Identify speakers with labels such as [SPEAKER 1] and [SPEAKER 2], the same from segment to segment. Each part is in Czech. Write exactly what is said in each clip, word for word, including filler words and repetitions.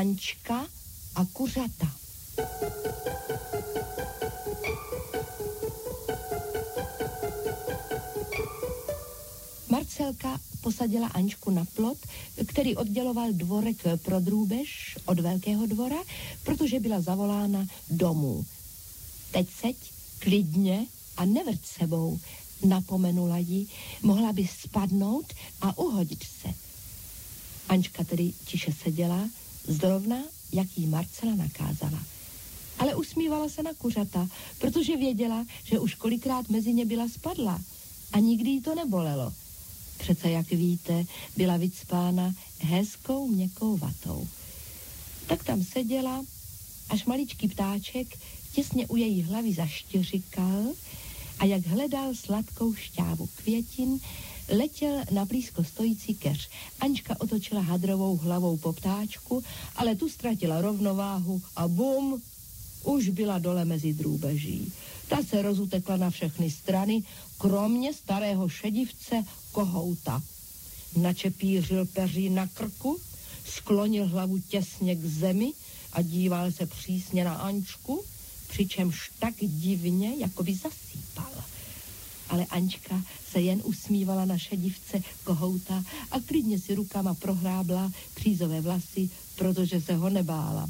[SPEAKER 1] Ančka a kuřata. Marcelka posadila Ančku na plot, který odděloval dvorek pro drůbež od velkého dvora, protože byla zavolána domů. Teď seď, klidně a nevrť sebou, napomenula jí, mohla by spadnout a uhodit se. Ančka tedy tiše seděla, zrovna, jak jí Marcela nakázala. Ale usmívala se na kuřata, protože věděla, že už kolikrát mezi ně byla spadla a nikdy jí to nebolelo. Přece, jak víte, byla vycpána hezkou měkkou vatou. Tak tam seděla, až maličký ptáček těsně u její hlavy zaštěřikal a jak hledal sladkou šťávu květin, letěl na blízko stojící keř. Ančka otočila hadrovou hlavou po ptáčku, ale tu ztratila rovnováhu a bum, už byla dole mezi drůbeží. Ta se rozutekla na všechny strany, kromě starého šedivce kohouta. Načepířil peří na krku, sklonil hlavu těsně k zemi a díval se přísně na Ančku, přičemž tak divně, jako by zasýpal. Ale Ančka se jen usmívala na šedivce kohouta a klidně si rukama prohrábla přízové vlasy, protože se ho nebála.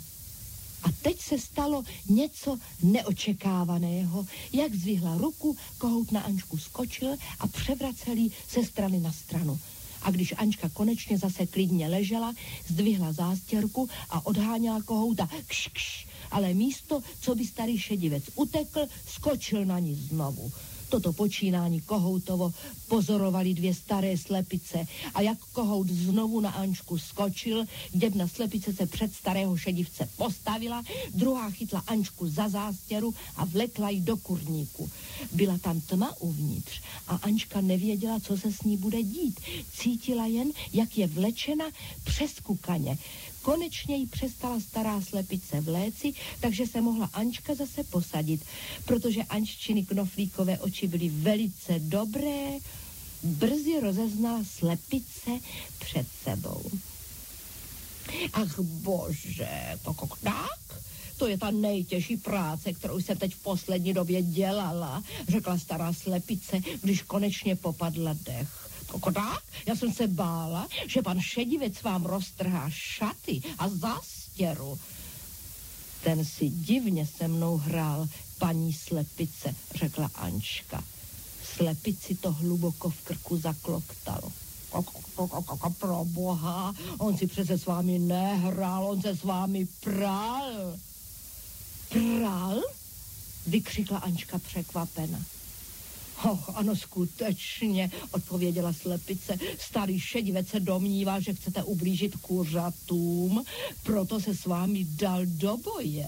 [SPEAKER 1] A teď se stalo něco neočekávaného. Jak zvihla ruku, kohout na Ančku skočil a převracel jí se strany na stranu. A když Ančka konečně zase klidně ležela, zdvihla zástěrku a odháněla kohouta kš, kš, ale místo, co by starý šedivec utekl, skočil na ní znovu. Toto počínání kohoutovo pozorovali dvě staré slepice a jak kohout znovu na Ančku skočil, jedna slepice se před starého šedivce postavila, druhá chytla Ančku za zástěru a vlekla ji do kurníku. Byla tam tma uvnitř a Ančka nevěděla, co se s ní bude dít. Cítila jen, jak je vlečena přes kukaně. Konečně jí přestala stará slepice vléci, takže se mohla Ančka zase posadit, protože Anččiny knoflíkové oči byly velice dobré, brzy rozeznala slepice před sebou. Ach bože, to tak? To je ta nejtěžší práce, kterou jsem teď v poslední době dělala, řekla stará slepice, když konečně popadla dech. Tak? Já jsem se bála, že pan šedivec vám roztrhá šaty a zástěru. Ten si divně se mnou hrál, paní slepice, řekla Ančka. Slepici to hluboko v krku zakloktalo. Pro boha, on si přece s vámi nehrál, on se s vámi prál. Prál? Vykřikla Ančka překvapena. Och, ano, skutečně, odpověděla slepice. Starý šedivec se domníval, že chcete ublížit kuřatům, proto se s vámi dal do boje.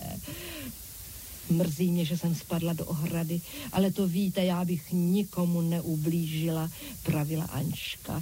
[SPEAKER 1] Mrzí mě, že jsem spadla do ohrady, ale to víte, já bych nikomu neublížila, pravila Ančka.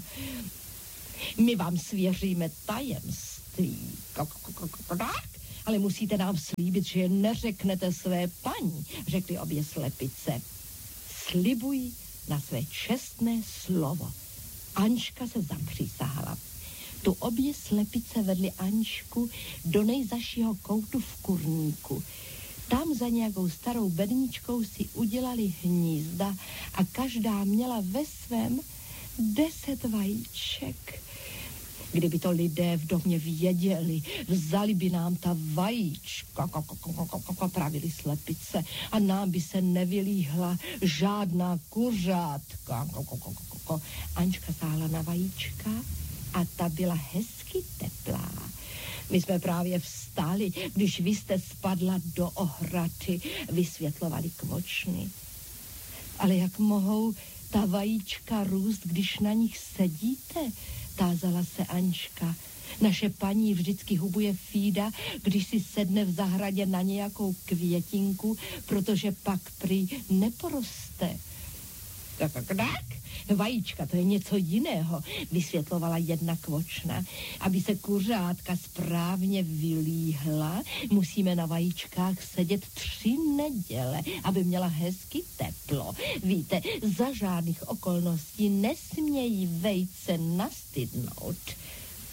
[SPEAKER 1] My vám svěříme tajemství. Tak? Ale musíte nám slíbit, že je neřeknete své paní, řekly obě slepice. Slibuji na své čestné slovo. Ančka se zapřísahala. Tu obě slepice vedly Ančku do nejzašího koutu v kurníku. Tam za nějakou starou bedničkou si udělali hnízda a každá měla ve svém deset vajíček. Kdyby to lidé v domě věděli, vzali by nám ta vajíčka, pravili slepice, a nám by se nevylíhla žádná kuřátka. Ančka sáhla na vajíčka a ta byla hezky teplá. My jsme právě vstali, když vy jste spadla do ohrady, vysvětlovali kvočny. Ale jak mohou ta vajíčka růst, když na nich sedíte? Tázala se Ančka. Naše paní vždycky hubuje Fída, když si sedne v zahradě na nějakou květinku, protože pak prý neporoste. Tak, tak, tak. Vajíčka, to je něco jiného, vysvětlovala jedna kvočna. Aby se kuřátka správně vylíhla, musíme na vajíčkách sedět tři neděle, aby měla hezky teplo. Víte, za žádných okolností nesmějí vejce nastydnout.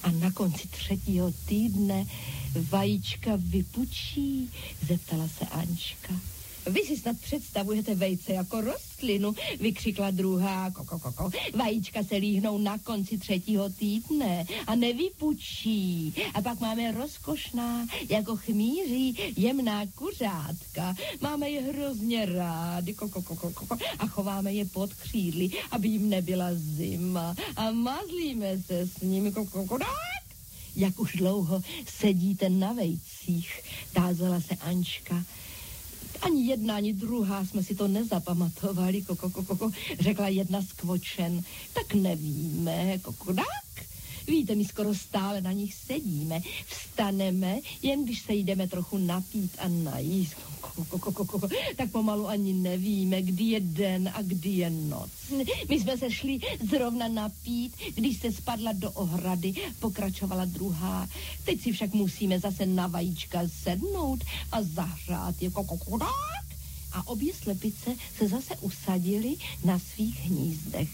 [SPEAKER 1] A na konci třetího týdne vajíčka vypučí, zeptala se Anička. Vy si snad představujete vejce jako rostlinu, vykřikla druhá. Koko, koko. Vajíčka se líhnou na konci třetího týdne a nevypučí. A pak máme rozkošná, jako chmíří, jemná kuřátka. Máme je hrozně rádi, koko, koko, koko. A chováme je pod křídly, aby jim nebyla zima. A mazlíme se s nimi, koko, koko. Jak už dlouho sedíte na vejcích, tázala se Anička. Ani jedna, ani druhá jsme si to nezapamatovali, koko, koko, koko, řekla jedna z kvočen. Tak nevíme, koko, tak? Víte, my skoro stále na nich sedíme. Vstaneme, jen když se jdeme trochu napít a najíst. Koko, koko, koko, tak pomalu ani nevíme, kdy je den a kdy je noc. My jsme se šli zrovna napít, když se spadla do ohrady, pokračovala druhá. Teď si však musíme zase na vajíčka sednout a zahrát je. Koko, koko, tak? A obě slepice se zase usadily na svých hnízdech.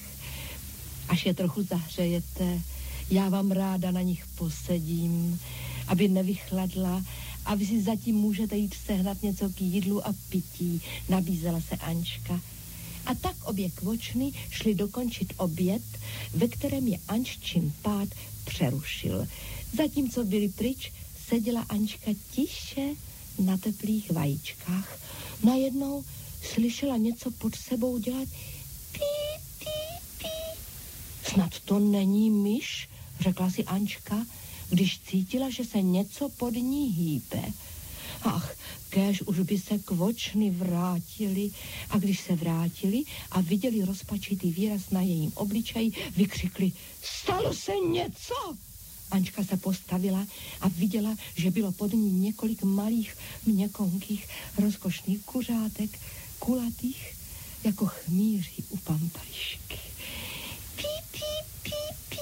[SPEAKER 1] Až je trochu zahřejete, já vám ráda na nich posedím, aby nevychladla, a vy si zatím můžete jít sehnat něco k jídlu a pití, nabízela se Anička. A tak obě kvočny šly dokončit oběd, ve kterém je Aniččin pád přerušil. Zatímco byli pryč, seděla Anička tiše na teplých vajíčkách. Najednou slyšela něco pod sebou dělat pí, pí, pí. Snad to není myš, řekla si Anička, když cítila, že se něco pod ní hýbe. Ach, kéž už by se kvočny vrátili. A když se vrátili a viděli rozpačitý výraz na jejím obličeji, vykřikli, stalo se něco! Anička se postavila a viděla, že bylo pod ní několik malých, měkonkých, rozkošných kuřátek, kulatých, jako chmíři u pampališky. Pí, pí, pí, pí,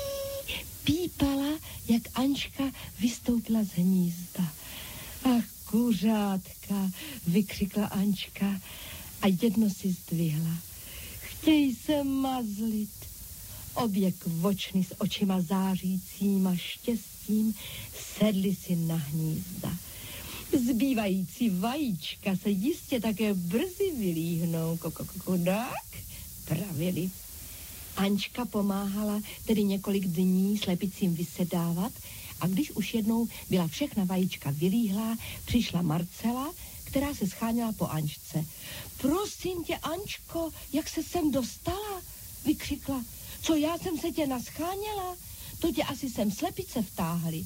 [SPEAKER 1] pípala, jak Anička vystoupila z hnízda. Ach, kuřátka, vykřikla Anička a jedno si zdvihla. Chtějí se mazlit. Obě kvočny s očima zářícíma štěstím sedly si na hnízda. Zbývající vajíčka se jistě také brzy vylíhnou. Kokokodak, pravili. Anička pomáhala tedy několik dní slepicím vysedávat a když už jednou byla všechna vajíčka vylíhlá, přišla Marcela, která se scháněla po Aničce. Prosím tě, Aničko, jak se sem dostala? Vykřikla. Co já jsem se tě nascháněla? To tě asi sem slepice vtáhly.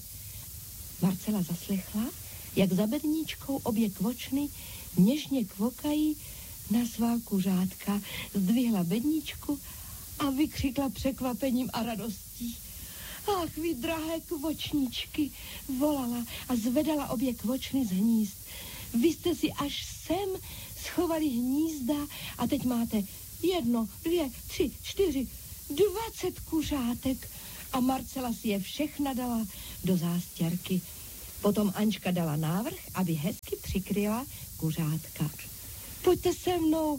[SPEAKER 1] Marcela zaslechla, jak za bedníčkou obě kvočny něžně kvokají na svá kuřátka. Zdvihla bedníčku a vykřikla překvapením a radostí. Ach, vy drahé kvočničky, volala a zvedala obě kvočny z hnízd. Vy jste si až sem schovali hnízda a teď máte jedno, dvě, tři, čtyři, dvacet kuřátek. A Marcela si je všechna dala do zástěrky. Potom Anička dala návrh, aby hezky přikryla kuřátka. Pojďte se mnou,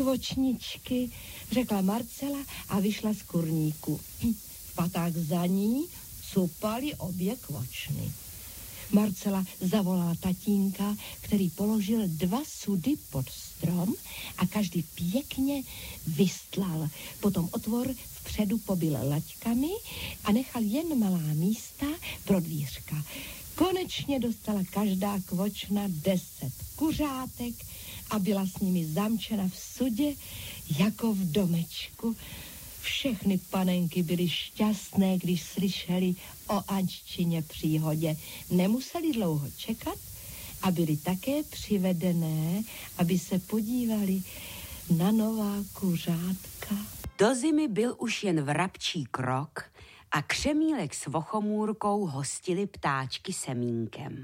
[SPEAKER 1] kvočničky, řekla Marcela a vyšla z kurníku. V patách za ní cupali obě kvočny. Marcela zavolala tatínka, který položil dva sudy pod strom a každý pěkně vystlal. Potom otvor vpředu pobil laťkami a nechal jen malá místa pro dvířka. Konečně dostala každá kvočna deset kuřátek a byla s nimi zamčena v sudě jako v domečku. Všechny panenky byly šťastné, když slyšeli o Aniččině příhodě. Nemuseli dlouho čekat a byly také přivedené, aby se podívali na nová kuřátka.
[SPEAKER 2] Do zimy byl už jen vrabčí krok a Křemílek s Vochomůrkou hostili ptáčky semínkem.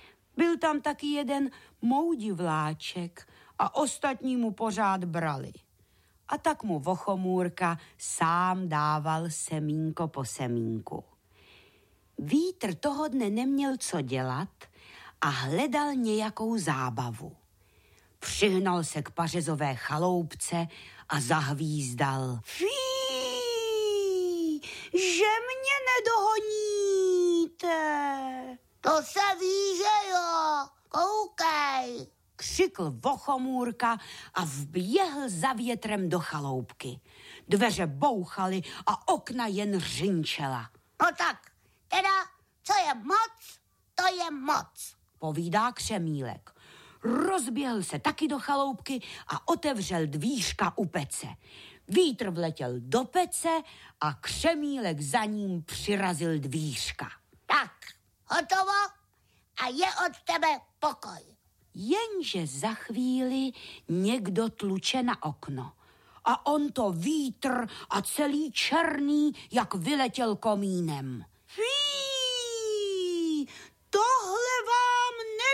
[SPEAKER 2] Byl tam taky jeden moudivláček a ostatní mu pořád brali. A tak mu Vochomůrka sám dával semínko po semínku. Vítr toho dne neměl co dělat a hledal nějakou zábavu. Přihnal se k pařezové chaloupce a zahvízdal. Fí, že mě nedohoní! Nechte!
[SPEAKER 3] To se ví, že jo, koukej.
[SPEAKER 2] Křikl Vochomůrka a vběhl za větrem do chaloupky. Dveře bouchaly a okna jen řinčela.
[SPEAKER 3] No tak, teda, co je moc, to je moc,
[SPEAKER 2] povídá Křemílek. Rozběhl se taky do chaloupky a otevřel dvířka u pece. Vítr vletěl do pece a Křemílek za ním přirazil dvířka.
[SPEAKER 3] Tak, hotovo a je od tebe pokoj.
[SPEAKER 2] Jenže za chvíli někdo tluče na okno. A on to vítr a celý černý, jak vyletěl komínem. Fí, tohle vám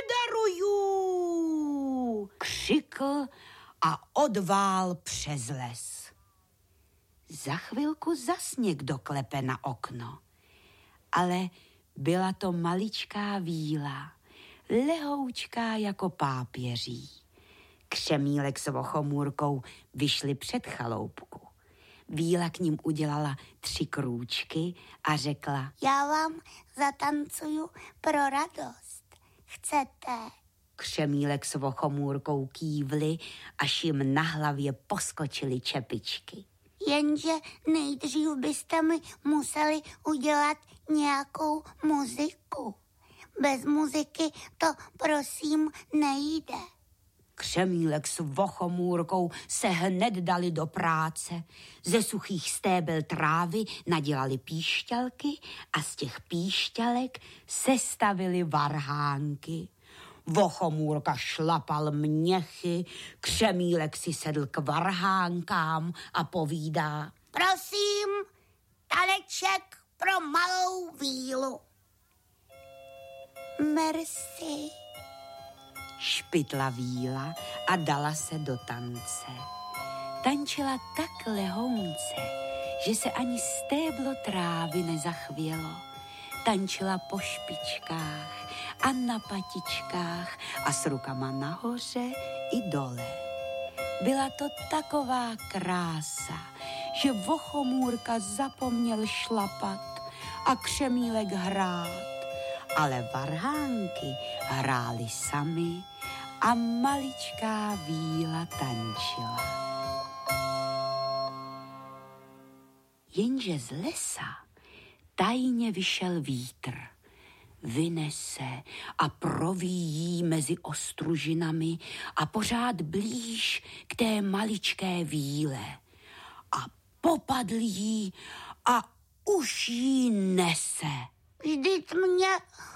[SPEAKER 2] nedaruju, křikl a odvál přes les. Za chvilku zas někdo klepe na okno. Ale byla to maličká víla, lehoučká jako pápěří. Křemílek s Vochomůrkou vyšli před chaloupku. Víla k ním udělala tři krůčky a řekla:
[SPEAKER 3] Já vám zatancuju pro radost. Chcete?
[SPEAKER 2] Křemílek s Vochomůrkou kývli, až jim na hlavě poskočily čepičky.
[SPEAKER 3] Jenže nejdřív byste mi museli udělat nějakou muziku. Bez muziky to prosím nejde.
[SPEAKER 2] Křemílek s Vochomůrkou se hned dali do práce. Ze suchých stébel trávy nadělali píšťalky a z těch píšťalek sestavili varhánky. Vochomůrka šlapal měchy, Křemílek si sedl k varhánkám a povídá:
[SPEAKER 3] Prosím, taneček pro malou vílu. Merci.
[SPEAKER 2] Špitla víla a dala se do tance. Tančila tak lehounce, že se ani stéblo trávy nezachvělo. Tančila po špičkách a na patičkách a s rukama nahoře i dole. Byla to taková krása, že Vochomůrka zapomněl šlapat a Křemílek hrát, ale varhánky hrály sami a maličká víla tančila. Jenže z lesa tajně vyšel vítr. Vynese a províjí mezi ostružinami a pořád blíž k té maličké víle. A popadl jí a už jí nese.
[SPEAKER 3] Vždyť mě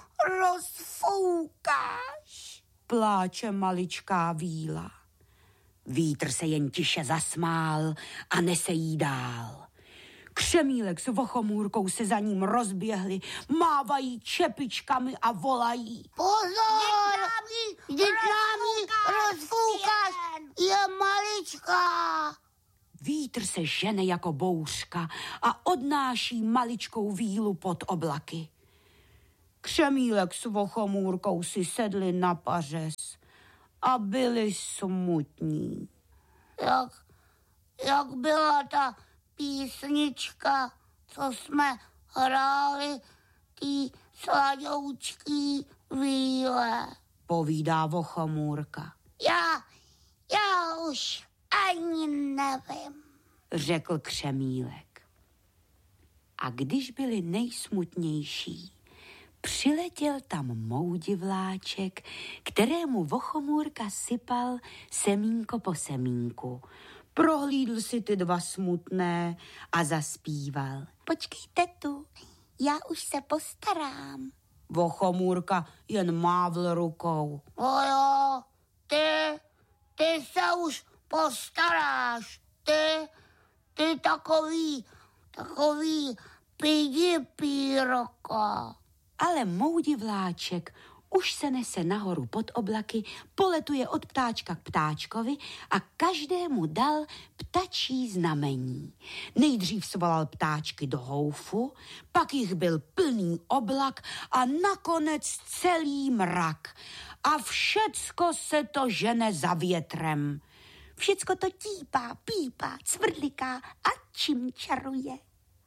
[SPEAKER 3] rozfoukáš,
[SPEAKER 2] pláče maličká víla. Vítr se jen tiše zasmál a nese jí dál. Křemílek s Vochomůrkou se za ním rozběhli, mávají čepičkami a volají:
[SPEAKER 3] Pozor! Vždyť nám ji rozfoukáš, je maličká.
[SPEAKER 2] Vítr se žene jako bouřka a odnáší maličkou vílu pod oblaky. Křemílek s Vochomůrkou si sedli na pařez a byli smutní.
[SPEAKER 3] Jak, jak byla ta písnička, co jsme hráli, tý sladoučký víle,
[SPEAKER 2] povídá Vochomůrka.
[SPEAKER 3] Já, já už ani nevím,
[SPEAKER 2] řekl Křemílek. A když byli nejsmutnější, přiletěl tam moudivláček, kterému Vochomůrka sypal semínko po semínku. Prohlídl si ty dva smutné a zaspíval:
[SPEAKER 3] Počkejte tu, já už se postarám.
[SPEAKER 2] Vochomůrka jen mávl rukou.
[SPEAKER 3] O jo, ty, ty se už postaráš, ty, ty takový, takový pidi píroko.
[SPEAKER 2] Ale moudivláček už se nese nahoru pod oblaky, poletuje od ptáčka k ptáčkovi a každému dal ptačí znamení. Nejdřív svolal ptáčky do houfu, pak jich byl plný oblak a nakonec celý mrak. A všecko se to žene za větrem. Všecko to típá, pípá, cvrdliká a čimčaruje.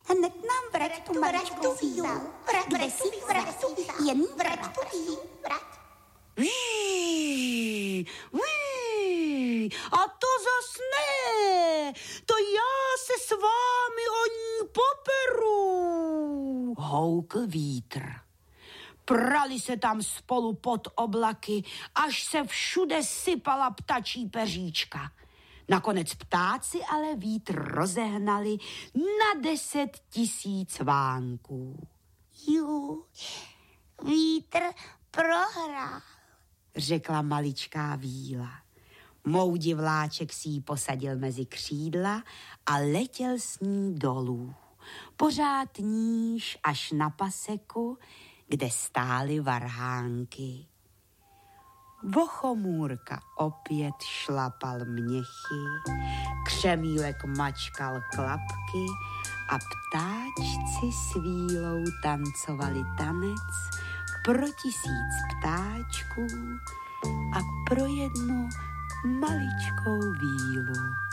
[SPEAKER 4] hned nám vrať tu maličkou vílu, kde si vrať, jen vrať tu vílu.
[SPEAKER 2] Víí, víí, a to zas ne, to já se s vámi o ní poperu, houkl vítr. Prali se tam spolu pod oblaky, až se všude sypala ptačí peříčka. Nakonec ptáci ale vítr rozehnali na deset tisíc vánků.
[SPEAKER 3] Jú, vítr prohrál,
[SPEAKER 2] řekla maličká víla. Moudivláček si ji posadil mezi křídla a letěl s ní dolů. Pořád níž až na paseku, kde stály varhánky. Vochomůrka opět šlapal měchy, Křemílek mačkal klapky a ptáčci s vílou tancovali tanec pro tisíc ptáčků a pro jednu maličkou vílu.